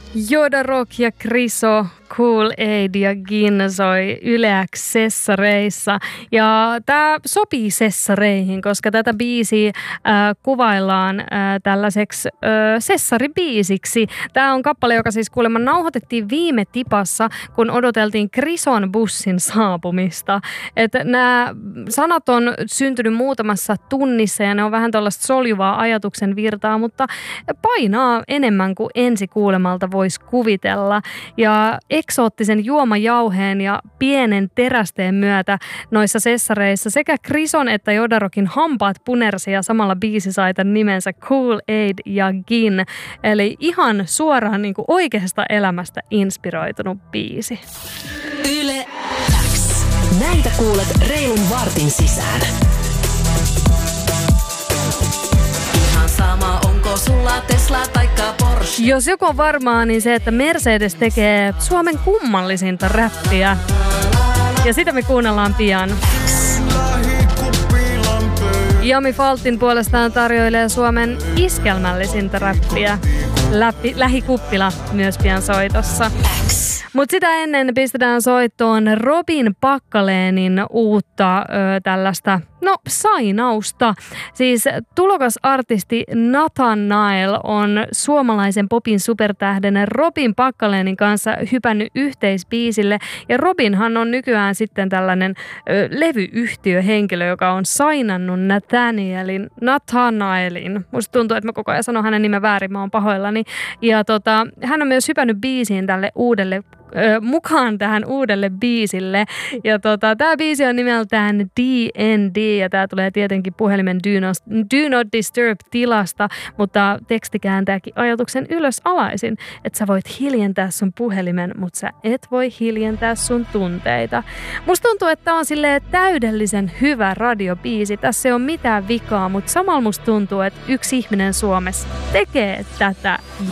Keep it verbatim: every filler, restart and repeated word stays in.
Yoda Rock ja Kriso, Cool Aid ja Gin soi Yle X-sessareissa. Ja tää sopii sessareihin, koska tätä biisiä äh, kuvaillaan äh, tällaiseksi äh, sessaribiisiksi. Tää on kappale, joka siis kuulemma nauhoitettiin viime tipassa, kun odoteltiin Krison bussin saapumista. Että nämä sanat on syntynyt muutamassa tunnissa ja ne on vähän tällaista soljuvaa ajatuksen virtaa, mutta painaa enemmän kuin ensi kuulemalta voisi kuvitella. Ja eksoottisen juomajauheen ja pienen terästeen myötä noissa sessareissa sekä Krison että Yoda Rockin hampaat punersi ja samalla biisi sai tämän nimensä Cool Aid ja Gin. Eli ihan suoraan niin kuin oikeasta elämästä inspiroitunut biisi. Yle X. Näitä kuulet reilun vartin sisään. Ihan sama onko sulla Tesla taikka Porsche. Jos joku on varmaa, niin se, että Mercedes tekee Suomen kummallisinta räppiä. Ja sitä me kuunnellaan pian. Jami Faltin puolestaan tarjoilee Suomen iskelmällisintä räppiä. Läpi, lähikuppila myös pian soitossa. Mutta sitä ennen pistetään soittoon Robin Packalénin uutta ö, tällaista, no sainausta. Siis tulokas artisti Nathanael on suomalaisen popin supertähden Robin Packalénin kanssa hypännyt yhteisbiisille. Ja Robinhan on nykyään sitten tällainen ö, levyyhtiöhenkilö, joka on sainannut Nathanielin, Nathanaelin. Musta tuntuu, että mä koko ajan sanon hänen nimen väärin, mä oon pahoillani. Ja tota, hän on myös hypännyt biisiin tälle uudelle Ö, mukaan tähän uudelle biisille. Ja tota, tää biisi on nimeltään D N D ja tää tulee tietenkin puhelimen Do Not, Do Not Disturb-tilasta, mutta teksti kääntääkin ajatuksen ylös alaisin, että sä voit hiljentää sun puhelimen, mutta sä et voi hiljentää sun tunteita. Musta tuntuu, että tää on silleen täydellisen hyvä radiobiisi. Tässä ei ole mitään vikaa, mutta samalla musta tuntuu, että yksi ihminen Suomessa tekee tätä